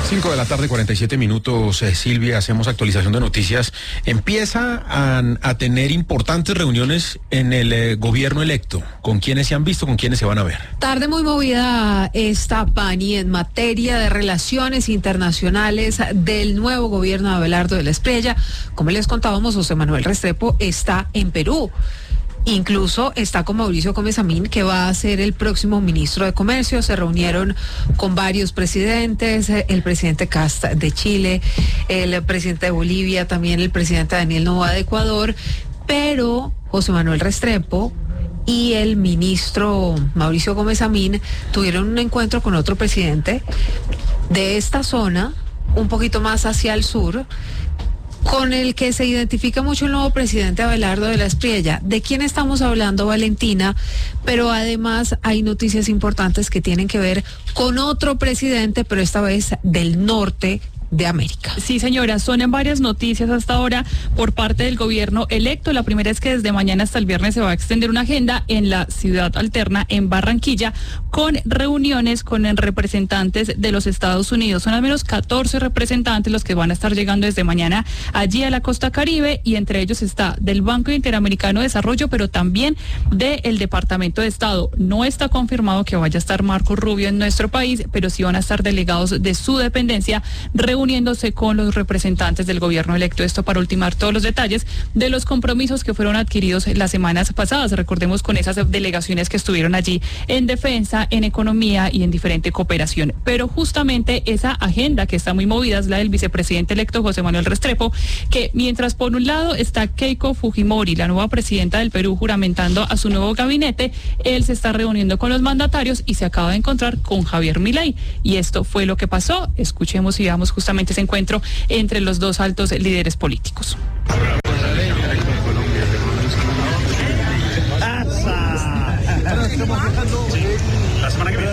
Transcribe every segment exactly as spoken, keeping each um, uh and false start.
cinco de la tarde, cuarenta y siete minutos, eh, Silvia, hacemos actualización de noticias. Empieza a, a tener importantes reuniones en el eh, gobierno electo. ¿Con quiénes se han visto, con quiénes se van a ver? Tarde muy movida esta, Pani, en materia de relaciones internacionales del nuevo gobierno de Abelardo de la Espriella. Como les contábamos, José Manuel Restrepo está en Perú. Incluso está con Mauricio Gómez Amín, que va a ser el próximo ministro de Comercio. Se reunieron con varios presidentes, el presidente Kast de Chile, el presidente de Bolivia, también el presidente Daniel Noboa de Ecuador, pero José Manuel Restrepo y el ministro Mauricio Gómez Amín tuvieron un encuentro con otro presidente de esta zona, un poquito más hacia el sur, con el que se identifica mucho el nuevo presidente Abelardo de la Espriella. ¿De quién estamos hablando, Valentina? Pero además hay noticias importantes que tienen que ver con otro presidente, pero esta vez del norte de América. Sí, señora, son en varias noticias hasta ahora por parte del gobierno electo. La primera es que desde mañana hasta el viernes se va a extender una agenda en la ciudad alterna, en Barranquilla, con reuniones con representantes de los Estados Unidos. Son al menos catorce representantes los que van a estar llegando desde mañana allí a la costa Caribe, y entre ellos está del Banco Interamericano de Desarrollo, pero también del Departamento de Estado. No está confirmado que vaya a estar Marco Rubio en nuestro país, pero sí van a estar delegados de su dependencia reuniéndose con los representantes del gobierno electo. Esto para ultimar todos los detalles de los compromisos que fueron adquiridos las semanas pasadas. Recordemos, con esas delegaciones que estuvieron allí en defensa, en economía y en diferente cooperación. Pero justamente esa agenda que está muy movida es la del vicepresidente electo José Manuel Restrepo, que mientras por un lado está Keiko Fujimori, la nueva presidenta del Perú, juramentando a su nuevo gabinete, él se está reuniendo con los mandatarios y se acaba de encontrar con Javier Milei. Y esto fue lo que pasó. Escuchemos y veamos justamente ese encuentro entre los dos altos líderes políticos. La semana que viene.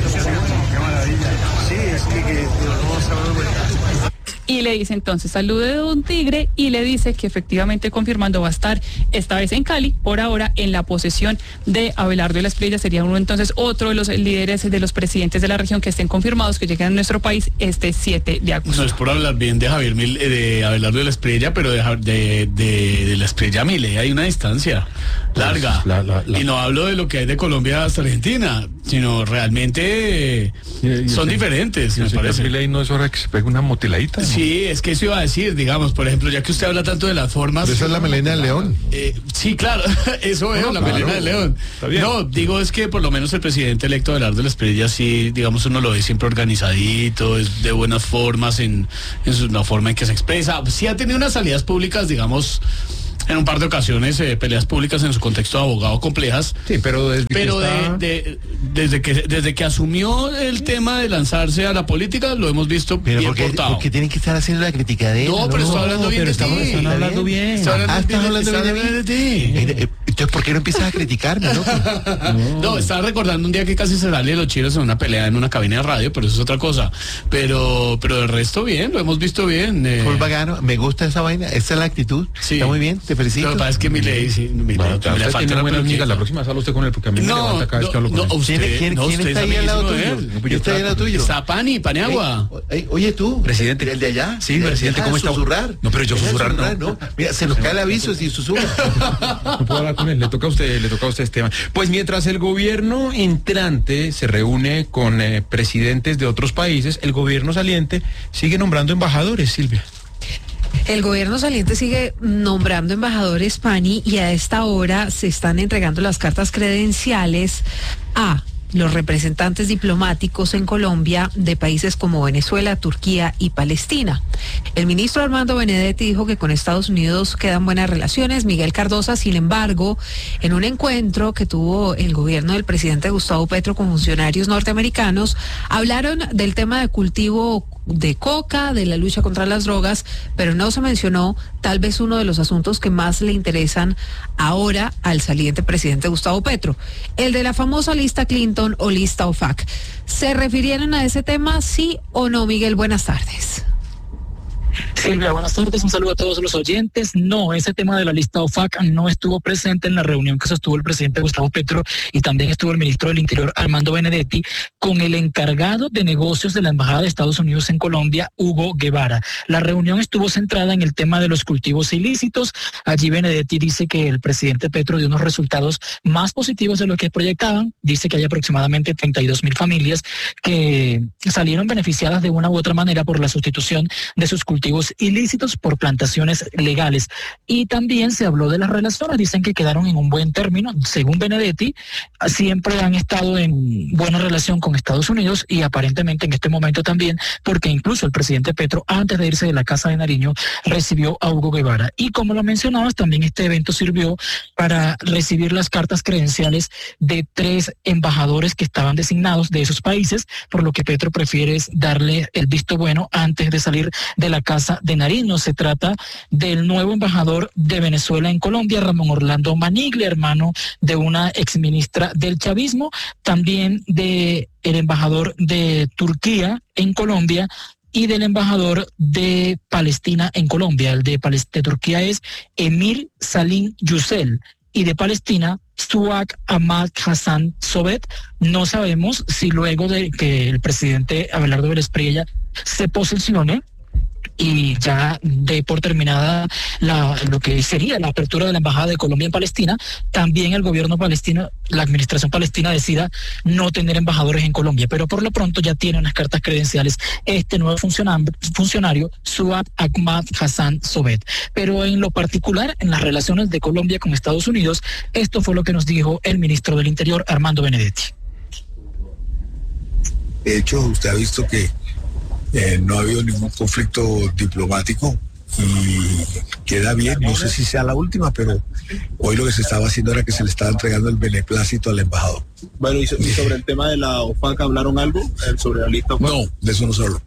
Qué maravilla. Sí, es que, que no vamos a dar vuelta. Y le dice entonces, salude de un tigre, y le dice que efectivamente, confirmando, va a estar esta vez en Cali, por ahora en la posesión de Abelardo de la Espriella. Sería uno entonces otro de los líderes de los presidentes de la región que estén confirmados que lleguen a nuestro país este siete de agosto. No es por hablar bien de Javier Mil, de Abelardo de la Espriella, pero de, de, de, de la Espriella a Milei hay una distancia larga. La, la, la. Y no hablo de lo que hay de Colombia hasta Argentina, sino realmente eh, son diferentes, me parece. Milei no es hora que se pegue una motiladita, ¿no? Sí, es que eso iba a decir, digamos, por ejemplo, ya que usted habla tanto de las formas... Pero esa es la melena del león. Eh, sí, claro, eso es, no, la claro. melena del león. No, digo, es que por lo menos el presidente electo Abelardo de la Espriella, sí, digamos, uno lo ve siempre organizadito, es de buenas formas en, en su, la forma en que se expresa. Sí ha tenido unas salidas públicas, digamos... en un par de ocasiones, eh, peleas públicas en su contexto de abogado complejas. Sí, pero desde pero que está... de, de, desde que desde que asumió el tema de lanzarse a la política, lo hemos visto pero bien porque, portado. porque tienen que estar haciendo la crítica de él. No, pero no, estoy hablando bien pero de estamos, ti. Están hablando bien. Está hablando ah, estás hablando bien, bien de, de ti. Eh, entonces, ¿por qué no empiezas a criticarme, no? no, no, estaba recordando un día que casi se sale de los chiros en una pelea en una cabina de radio, pero eso es otra cosa. Pero pero el resto bien, lo hemos visto bien. Eh. Fue bacano, me gusta esa vaina, esa es la actitud. Sí. Está muy bien, te felicito. Lo que pasa es que Milei, sí, Milei, bueno, usted tiene falta buenas amigas, la próxima sala usted con él, porque a mí me no, levanta cada vez no, que hablo con no, él. Usted, ¿Quién, no, ¿quién usted está ahí al lado tuyo? No, ¿Quién está ahí al lado tuyo? Está Pani, Paniagua. Ey, ey, oye tú, presidente. ¿El de allá? Sí, presidente, ¿cómo está? Susurrar. No, pero yo susurrar, susurrar no. no. Mira, se nos cae el aviso si susurra. No puedo hablar con él, le toca a usted, le toca a usted, Esteban. Pues mientras el gobierno entrante se reúne con eh, presidentes de otros países, el gobierno saliente sigue nombrando embajadores, Silvia. El gobierno saliente sigue nombrando embajadores, Pani, y a esta hora se están entregando las cartas credenciales a los representantes diplomáticos en Colombia de países como Venezuela, Turquía y Palestina. El ministro Armando Benedetti dijo que con Estados Unidos quedan buenas relaciones. Miguel Cardosa, sin embargo, en un encuentro que tuvo el gobierno del presidente Gustavo Petro con funcionarios norteamericanos, hablaron del tema de cultivo de coca, de la lucha contra las drogas, pero no se mencionó tal vez uno de los asuntos que más le interesan ahora al saliente presidente Gustavo Petro, el de la famosa lista Clinton o lista O F A C. ¿Se refirieron a ese tema, sí o no, Miguel? Buenas tardes. Silvia, buenas tardes, un saludo a todos los oyentes. No, ese tema de la lista O F A C no estuvo presente en la reunión que sostuvo el presidente Gustavo Petro y también estuvo el ministro del Interior Armando Benedetti con el encargado de negocios de la Embajada de Estados Unidos en Colombia, Hugo Guevara. La reunión estuvo centrada en el tema de los cultivos ilícitos. Allí Benedetti dice que el presidente Petro dio unos resultados más positivos de lo que proyectaban. Dice que hay aproximadamente treinta y dos mil familias que salieron beneficiadas de una u otra manera por la sustitución de sus cultivos ilícitos por plantaciones legales. Y también se habló de las relaciones, dicen que quedaron en un buen término. Según Benedetti, siempre han estado en buena relación con Estados Unidos y aparentemente en este momento también, porque incluso el presidente Petro, antes de irse de la Casa de Nariño, recibió a Hugo Guevara. Y como lo mencionabas, también este evento sirvió para recibir las cartas credenciales de tres embajadores que estaban designados de esos países, por lo que Petro prefiere darle el visto bueno antes de salir de la Casa de Nariño. Se trata del nuevo embajador de Venezuela en Colombia, Ramón Orlando Maniglia, hermano de una exministra del chavismo, también de el embajador de Turquía en Colombia y del embajador de Palestina en Colombia. El de, de Turquía es Emir Salim Yücel y de Palestina Suad Ahmad Hassan Sobet. No sabemos si luego de que el presidente Abelardo Vélez Priella se posesione y ya dé por terminada la, lo que sería la apertura de la Embajada de Colombia en Palestina, también el gobierno palestino, la administración palestina decida no tener embajadores en Colombia, pero por lo pronto ya tiene unas cartas credenciales este nuevo funcionario, Suad Ahmad Hassan Sobet. Pero en lo particular, en las relaciones de Colombia con Estados Unidos, esto fue lo que nos dijo el ministro del Interior, Armando Benedetti. De hecho, usted ha visto que Eh, no ha habido ningún conflicto diplomático y queda bien, no sé si sea la última, pero hoy lo que se estaba haciendo era que se le estaba entregando el beneplácito al embajador. Bueno, ¿y sobre el tema de la O F A C hablaron algo? ¿Sobre la lista O F A C? No, de eso no se habló.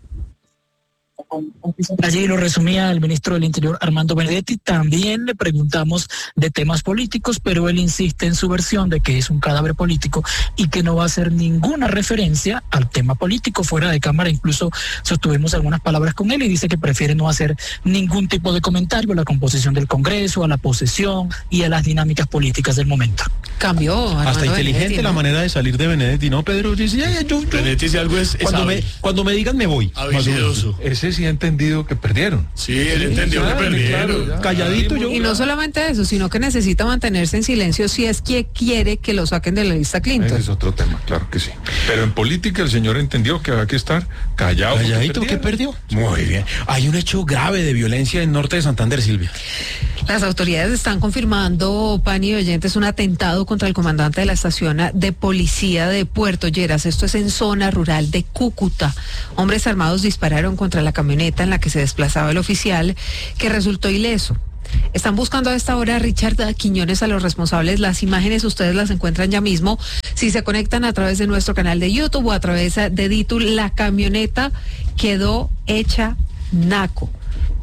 Allí lo resumía el ministro del Interior Armando Benedetti. También le preguntamos de temas políticos, pero él insiste en su versión de que es un cadáver político y que no va a hacer ninguna referencia al tema político fuera de cámara. Incluso sostuvimos algunas palabras con él y dice que prefiere no hacer ningún tipo de comentario a la composición del Congreso, a la posesión y a las dinámicas políticas del momento. Cambió. Armando Hasta inteligente Benedetti, ¿no? La manera de salir de Benedetti, ¿no, Pedro? Dice, ya, ya, yo, yo. Benedetti si algo es, es cuando, me, cuando me digan me voy. habilidoso. Ese sí ha entendido que perdieron. Sí, él entendió claro, que perdieron. claro, Calladito yo. Y no solamente eso, sino que necesita mantenerse en silencio si es que quiere que lo saquen de la lista Clinton. Ese es otro tema, claro que sí. Pero en política el señor entendió que había que estar callado. Calladito, ¿qué perdió? Muy bien. Hay un hecho grave de violencia en norte de Santander, Silvia. Las autoridades están confirmando, Pani y oyentes, un atentado contra el comandante de la estación de policía de Puerto Lleras. Esto es en zona rural de Cúcuta. Hombres armados dispararon contra la camioneta en la que se desplazaba el oficial, que resultó ileso. Están buscando a esta hora a Richard Quiñones, a los responsables. Las imágenes ustedes las encuentran ya mismo si se conectan a través de nuestro canal de YouTube o a través de Ditu. La camioneta quedó hecha naco.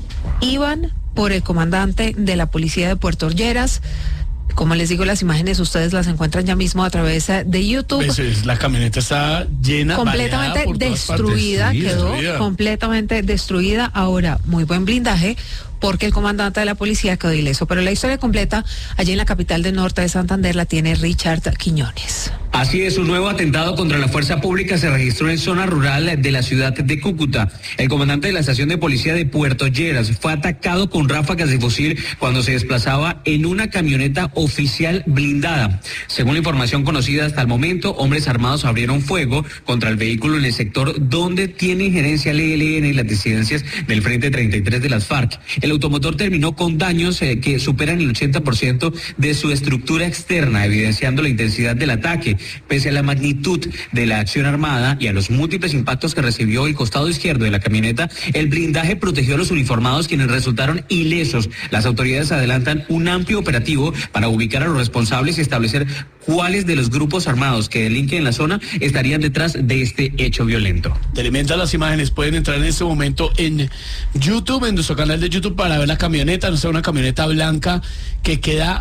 Iban por el comandante de la policía de Puerto Lleras. Como les digo, las imágenes ustedes las encuentran ya mismo a través de YouTube. Eso es, la camioneta está llena, completamente destruida, quedó destruida. completamente destruida. Ahora, muy buen blindaje, porque el comandante de la policía quedó ileso. Pero la historia completa, allí en la capital del norte de Santander, la tiene Richard Quiñones. Así es, un nuevo atentado contra la fuerza pública se registró en zona rural de la ciudad de Cúcuta. El comandante de la estación de policía de Puerto Lleras fue atacado con ráfagas de fusil cuando se desplazaba en una camioneta oficial blindada. Según la información conocida hasta el momento, hombres armados abrieron fuego contra el vehículo en el sector donde tiene injerencia el E L N y las disidencias del Frente treinta y tres de las FARC. El automotor terminó con daños eh, que superan el ochenta por ciento de su estructura externa, evidenciando la intensidad del ataque. Pese a la magnitud de la acción armada y a los múltiples impactos que recibió el costado izquierdo de la camioneta, el blindaje protegió a los uniformados, quienes resultaron ilesos. Las autoridades adelantan un amplio operativo para ubicar a los responsables y establecer cuáles de los grupos armados que delinquen en la zona estarían detrás de este hecho violento. Te alimentan las imágenes, pueden entrar en este momento en YouTube, en nuestro canal de YouTube, para ver la camioneta, no sé, una camioneta blanca que queda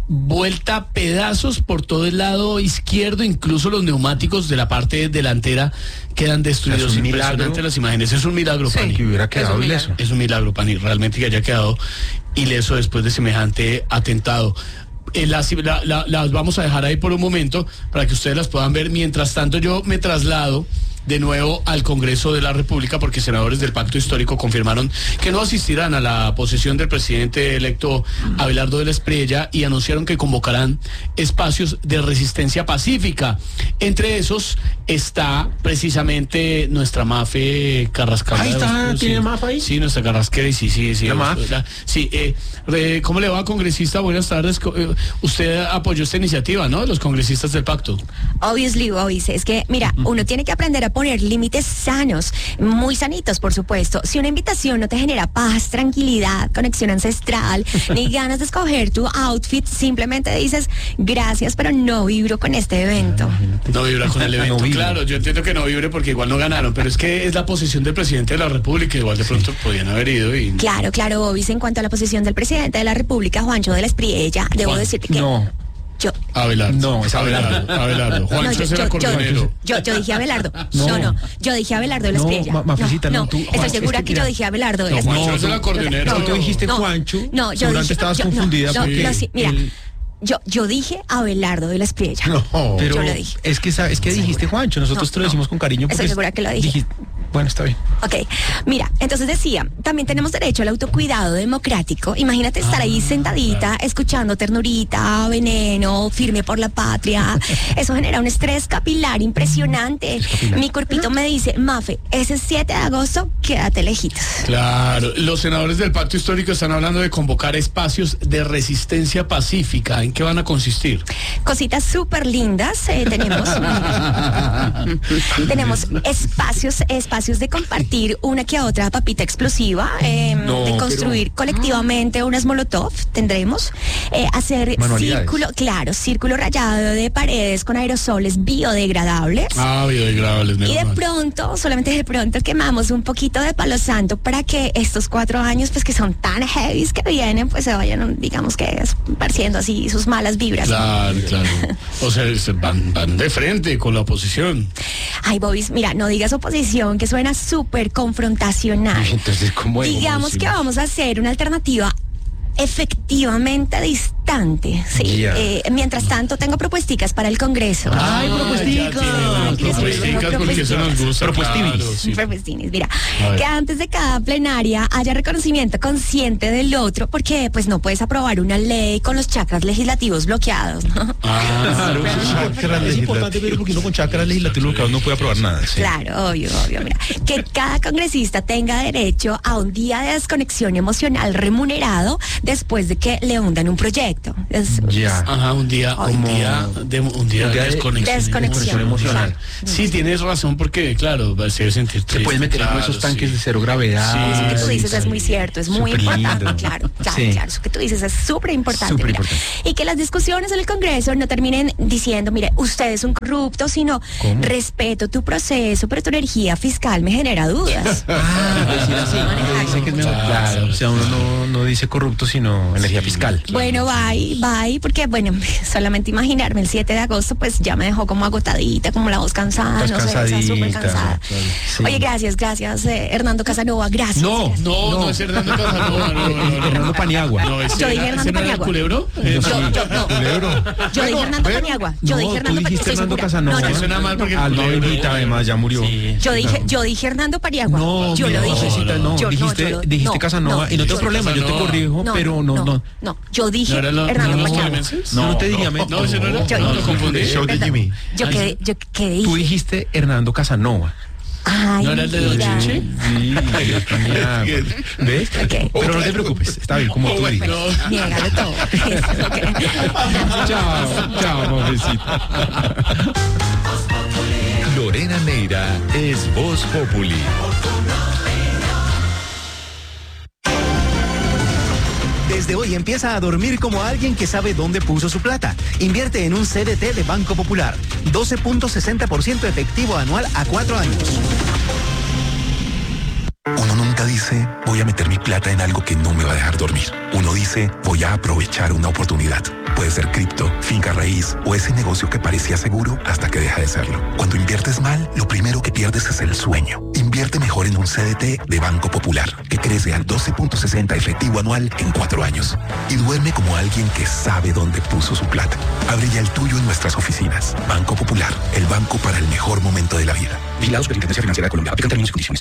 vuelta a pedazos por todo el lado izquierdo, incluso los neumáticos de la parte delantera quedan destruidos. Es un Impresionante milagro. las imágenes, es un milagro, Sí, Pani. Que hubiera quedado un ileso. Es un milagro, Pani, realmente que haya quedado ileso después de semejante atentado. Eh, las, la- la- las vamos a dejar ahí por un momento para que ustedes las puedan ver. Mientras tanto, yo me traslado de nuevo al Congreso de la República porque senadores del Pacto Histórico confirmaron que no asistirán a la posesión del presidente electo Abelardo de la Espriella y anunciaron que convocarán espacios de resistencia pacífica. Entre esos está precisamente nuestra Mafe Carrascal. Ahí está, Sí. ¿tiene Mafe ahí? Sí, nuestra Carrasquera, sí, sí, sí. La Mafe. La- Sí, eh, re- ¿cómo le va, congresista? Buenas tardes. Co- eh, Usted apoyó esta iniciativa, ¿no? De los congresistas del pacto. Obviously, obviously, es que, mira, uno tiene que aprender a poner límites sanos, muy sanitos, por supuesto. Si una invitación no te genera paz, tranquilidad, conexión ancestral, ni ganas de escoger tu outfit, simplemente dices, gracias, pero no vibro con este evento. No vibra con el evento. No vibra. Claro, yo entiendo que no vibre porque igual no ganaron, pero es que es la posición del presidente de la República, igual de pronto podían haber ido y... Claro, claro, Bobis, en cuanto a la posición del presidente de la República, Juancho de la Espriella, debo Juan. decirte que No, yo... Abelardo. No, es Abelardo. Abelardo. No, Juancho yo, es el yo, yo, acordeonero. yo, yo dije Abelardo. No. No, no, yo dije Abelardo de la No, Espriella. Ma- Mafecita, no, tú, estoy Juan, segura es que que mira. yo dije Abelardo de la No, Juancho Espriella. es el acordeonero. No, tú dijiste No, Juancho. no, yo seguramente dije- estabas yo- no, confundida no, porque no, sí, mira, el- Yo, yo dije Abelardo de la Espriella. No, pero yo lo dije. es que sa- es que dijiste Juancho, nosotros No, te lo no. decimos con cariño porque Estoy segura que lo dije. dijiste- bueno, está bien. Ok, mira, entonces decía, también tenemos derecho al autocuidado democrático. Imagínate estar ahí sentadita, escuchando ternurita, veneno, firme por la patria. Eso genera un estrés capilar impresionante. capilar. Mi cuerpito me dice, Mafe, ese siete de agosto, quédate lejitos. Claro, los senadores del Pacto Histórico están hablando de convocar espacios de resistencia pacífica. ¿En qué van a consistir? Cositas súper lindas, eh, tenemos tenemos espacios espacios de compartir una que otra papita explosiva, eh, No, de construir colectivamente unas molotov, tendremos, eh, hacer Manualidades. círculo, claro, círculo rayado de paredes con aerosoles biodegradables. Ah, biodegradables, Y menos de mal. pronto, solamente de pronto quemamos un poquito de palo santo para que estos cuatro años, pues que son tan heavies que vienen, pues se vayan, digamos que esparciendo así sus malas vibras. Claro, claro. O sea, se van, van de frente con la oposición. Ay, Bobis, mira, no digas oposición, que suena súper confrontacional. Entonces, ¿cómo es? Digamos que vamos a hacer una alternativa efectivamente distante, sí. Ya. Eh, mientras tanto, tengo propuesticas para el Congreso. Ay, propuesticas. Ya tiene unas Ay, propuesticas, porque eso nos gusta. Propuestivis. claro, sí. Propuestines, mira, A ver. que antes de cada plenaria haya reconocimiento consciente del otro, porque pues no puedes aprobar una ley con los chakras legislativos bloqueados, ¿no? Ah, Es importante ver porque uno con chakras legislativos no puede aprobar nada. sí. Claro, obvio, obvio, mira, que cada congresista tenga derecho a un día de desconexión emocional remunerado después de que le hundan un proyecto. Es- Ya. Ajá, un día, un Como- día de un día Un día de de desconexión, desconexión emocional. Sí, tienes razón porque claro, se debe sentir Se pueden meter en claro, esos tanques sí. de cero gravedad. Sí, Eso que tú sí, dices sí. es muy cierto, es muy Súper importante, lindo. claro, claro, Sí. claro, eso que tú dices es súper importante. Súper mira. importante. Y que las discusiones en el Congreso no terminen diciendo, mire, usted es un corrupto, sino ¿Cómo? respeto tu proceso, pero tu energía fiscal me genera dudas. Ah, decir así. Manejar. Dice que es mejor. Claro. Claro, o sea, uno no, no dice corrupto, sino energía fiscal. Bueno, bye, bye, porque bueno, solamente imaginarme el siete de agosto, pues ya me dejó como agotadita, como la voz cansada, Estás no sé, o sea, súper cansadita, cansada. claro, sí. Oye, gracias, gracias, eh, Hernando Casanova, gracias. No, gracias. No, no, No. es Hernando Casanova, no, no, no. Hernando Paniagua. No, ese Yo dije era- Hernando ese no era el Paniagua. culebro. Yo Eh, sí, yo- no. culebro. Yo dije Hernando Paniagua, yo No, dije tú Hernando Paniagua. dijiste estoy Hernando segura. Casanova. No, no, Eso suena mal porque el Alma culebro- bendita, además, ya murió. Yo dije, yo dije Hernando Paniagua. No, yo lo mi dije. Josecita, no, Yo- dijiste, yo lo- dijiste no, Casanova y no tengo yo- problema, yo te Casanova. corrijo, pero no, no. no, yo dije ¿No era lo- Hernando no eran los Paniagua. tolimenses? No, no te diría. me- No, ese no era. Yo- No, lo confundí. Show de Perdón. Jimmy. Yo quedé, yo quedé Tú dije. dijiste Hernando Casanova. Ay, ¿No era el de Don mira. Chiche? Sí, ya, ¿ves? Ok. Pero no te preocupes, está bien, como tú digas. Niégalo todo. Ok. Chao, chao, pobrecita. Lorena Neira es Voz Populi. Desde hoy empieza a dormir como alguien que sabe dónde puso su plata. Invierte en un C D T de Banco Popular. doce punto sesenta por ciento efectivo anual a cuatro años. Uno nunca dice, voy a meter mi plata plata en algo que no me va a dejar dormir. Uno dice, voy a aprovechar una oportunidad. Puede ser cripto, finca raíz o ese negocio que parecía seguro hasta que deja de serlo. Cuando inviertes mal, lo primero que pierdes es el sueño. Invierte mejor en un C D T de Banco Popular, que crece al doce punto sesenta efectivo anual en cuatro años. Y duerme como alguien que sabe dónde puso su plata. Abre ya el tuyo en nuestras oficinas. Banco Popular, el banco para el mejor momento de la vida. Vigilado Superintendencia Financiera de Colombia. Aplican términos y condiciones.